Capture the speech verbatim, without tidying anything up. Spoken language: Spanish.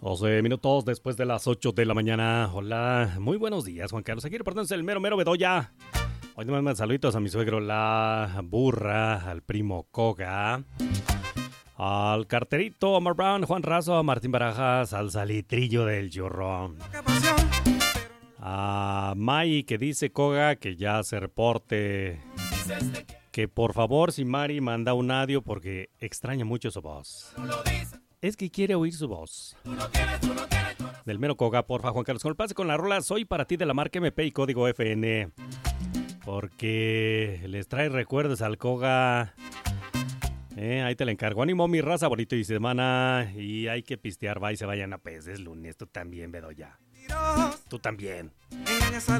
doce minutos después de las ocho de la mañana. Hola, muy buenos días, Juan Carlos. Aquí reportándose el mero mero Bedoya. Hoy me mandan saluditos a mi suegro, la burra, al primo Koga, al carterito, Omar Brown, Juan Razo, a Martín Barajas, al salitrillo del churro. A Mai, que dice Koga que ya se reporte. Que por favor, si Mari manda un audio porque extraña mucho su voz. Es que quiere oír su voz. Del mero Koga, porfa, Juan Carlos. Con el pase con la rola, soy para ti de la marca M P y código F N. Porque les trae recuerdos al Koga. Eh, ahí te la encargo. Ánimo, mi raza, bonito y semana. Y hay que pistear, va y se vayan a pez. Es lunes, tú también, Bedoya. Tú también.